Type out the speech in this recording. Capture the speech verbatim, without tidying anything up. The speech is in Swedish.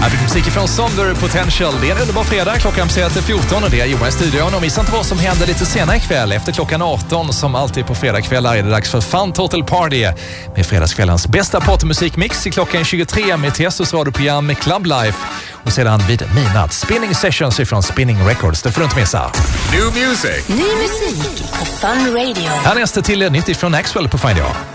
Här fick musik från Sonder Potential. Det är en underbar fredag, klockan passerar till fjorton och det är Johan i studion. Och missa inte vad som händer lite senare ikväll. Efter klockan arton, som alltid på fredagskvällar, är det dags för Fun Total Party med fredagskvällens bästa partymusikmix i klockan tjugotre med Tessos radioprogram med Club Life. Och sedan vid midnatt, Spinning Sessions ifrån Spinning Records. Det får du inte missa. New music. Ny musik på Fun Radio. Här nästa till nytt från Axwell på Find You.